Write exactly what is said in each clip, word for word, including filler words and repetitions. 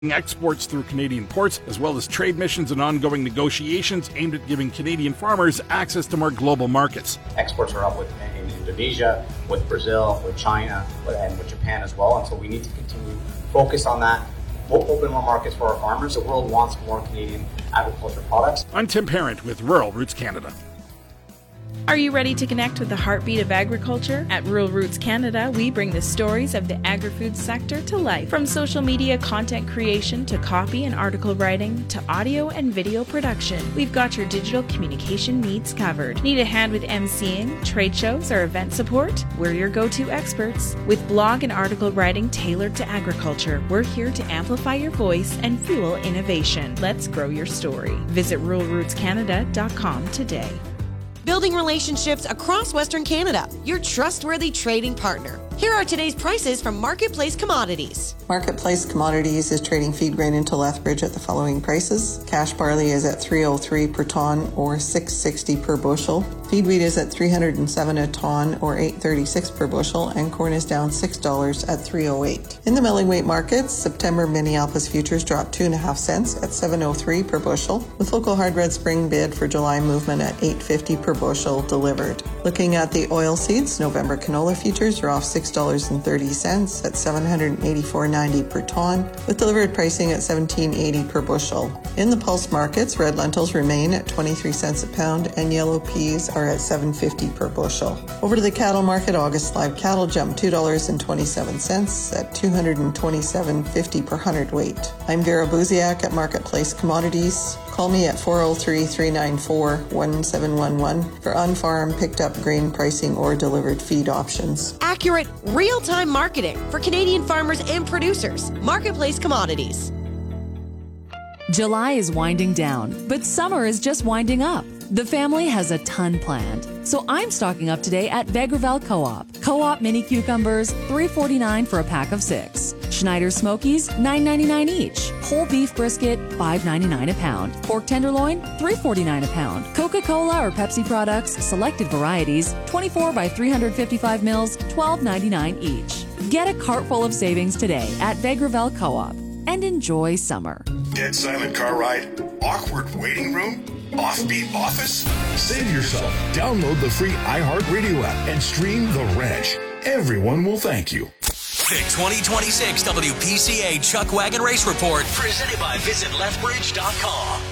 exports through Canadian ports, as well as trade missions and ongoing negotiations aimed at giving Canadian farmers access to more global markets. Exports are up with, in Indonesia, with Brazil, with China, and with Japan as well, and so we need to continue focus on that. We'll open more markets for our farmers. The world wants more Canadian agriculture products. I'm Tim Parent with Rural Roots Canada. Are you ready to connect with the heartbeat of agriculture? At Rural Roots Canada, we bring the stories of the agri-food sector to life. From social media content creation to copy and article writing to audio and video production, we've got your digital communication needs covered. Need a hand with emceeing, trade shows, or event support? We're your go-to experts. With blog and article writing tailored to agriculture, we're here to amplify your voice and fuel innovation. Let's grow your story. Visit rural roots canada dot com today. Building relationships across Western Canada, your trustworthy trading partner. Here are today's prices from Marketplace Commodities. Marketplace Commodities is trading feed grain into Lethbridge at the following prices. Cash barley is at three oh three per ton or six sixty per bushel. Feed wheat is at three hundred seven a ton or eight thirty-six per bushel, and corn is down six dollars at three oh eight. In the milling weight markets, September Minneapolis futures dropped two and a half cents at seven oh three per bushel, with local hard red spring bid for July movement at eight fifty per bushel delivered. Looking at the oil seeds, November canola futures are off six dollars and thirty cents at seven hundred eighty-four ninety per ton, with delivered pricing at seventeen eighty per bushel. In the pulse markets, red lentils remain at twenty-three cents a pound, and yellow peas are at seven fifty per bushel. Over to the cattle market, August live cattle jumped two dollars and twenty-seven cents at two hundred twenty-seven fifty per hundredweight. I'm Vera Buziak at Marketplace Commodities. Call me at four oh three, three nine four, one seven one one for on-farm picked up grain pricing or delivered feed options. Accurate, real-time marketing for Canadian farmers and producers. Marketplace Commodities. July is winding down, but summer is just winding up. The family has a ton planned, so I'm stocking up today at Vegreville Co-op. Co-op mini cucumbers, three forty-nine for a pack of six. Schneider Smokies, nine ninety-nine each. Whole beef brisket, five ninety-nine a pound. Pork tenderloin, three forty-nine a pound. Coca-Cola or Pepsi products, selected varieties, twenty-four by three fifty-five mils, twelve ninety-nine each. Get a cart full of savings today at Vegreville Co-op and enjoy summer. Dead silent car ride? Awkward waiting room? Offbeat office? Save yourself. Download the free iHeartRadio app and stream The Ranch. Everyone will thank you. The twenty twenty-six W P C A Chuck Wagon Race Report, presented by visit lethbridge dot com.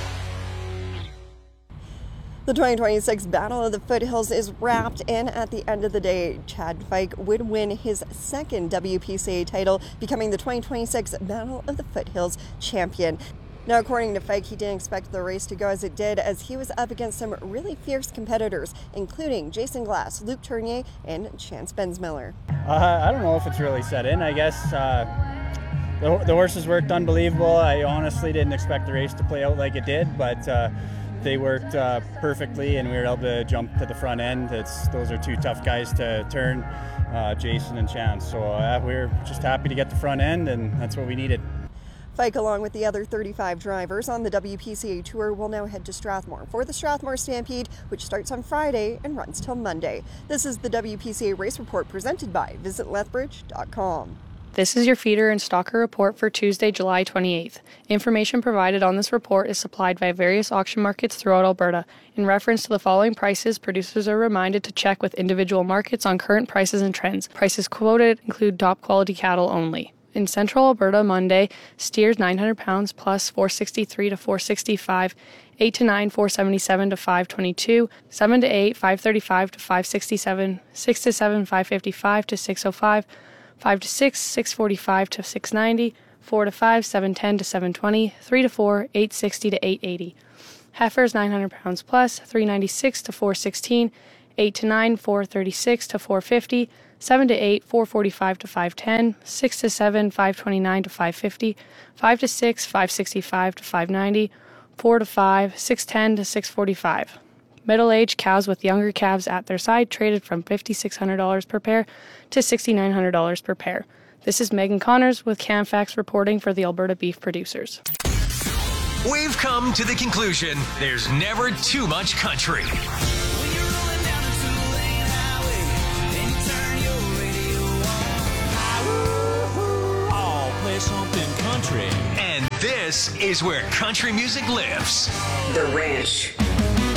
The twenty twenty-six Battle of the Foothills is wrapped, and at the end of the day, Chad Fike would win his second W P C A title, becoming the twenty twenty-six Battle of the Foothills champion. Now, according to Fike, he didn't expect the race to go as it did, as he was up against some really fierce competitors, including Jason Glass, Luke Tournier, and Chance Bensmiller. Uh, I don't know if it's really set in. I guess uh, the, the horses worked unbelievable. I honestly didn't expect the race to play out like it did, but uh, they worked uh, perfectly, and we were able to jump to the front end. It's those are two tough guys to turn, uh, Jason and Chance. So uh, we we're just happy to get the front end, and that's what we needed. Fike, along with the other thirty-five drivers on the W P C A Tour, will now head to Strathmore for the Strathmore Stampede, which starts on Friday and runs till Monday. This is the W P C A Race Report presented by visit lethbridge dot com. This is your feeder and stalker report for Tuesday, July twenty-eighth. Information provided on this report is supplied by various auction markets throughout Alberta. In reference to the following prices, producers are reminded to check with individual markets on current prices and trends. Prices quoted include top quality cattle only. In Central Alberta, Monday, steers nine hundred pounds plus four sixty-three to four sixty-five, eight to nine four seventy-seven to five twenty-two, seven to eight five thirty-five to five sixty-seven, six to seven five fifty-five to six oh five, five to six six forty-five to six ninety, four to five seven ten to seven twenty, three to four eight sixty to eight eighty. Heifers nine hundred pounds plus three ninety-six to four sixteen, eight to nine four thirty-six to four fifty, seven to eight, four forty-five to five ten, six to seven, five twenty-nine to five fifty, five to six, five sixty-five to five ninety, four to five, six ten to six forty-five. Middle-aged cows with younger calves at their side traded from five thousand six hundred dollars per pair to six thousand nine hundred dollars per pair. This is Megan Connors with CamFax reporting for the Alberta Beef Producers. We've come to the conclusion there's never too much country. Something country. And This is where country music lives. The Ranch.